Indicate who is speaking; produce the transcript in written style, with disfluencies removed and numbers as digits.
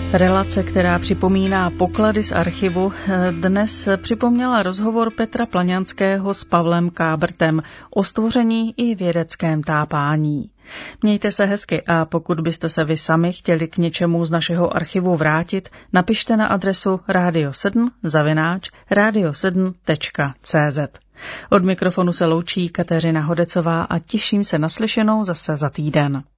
Speaker 1: Relace, která připomíná poklady z archivu, dnes připomněla rozhovor Petra Plaňanského s Pavlem Kábrtem o stvoření i vědeckém tápání. Mějte se hezky a pokud byste se vy sami chtěli k něčemu z našeho archivu vrátit, napište na adresu radio7@radio7.cz. Od mikrofonu se loučí Kateřina Hodecová a těším se na slyšenou zase za týden.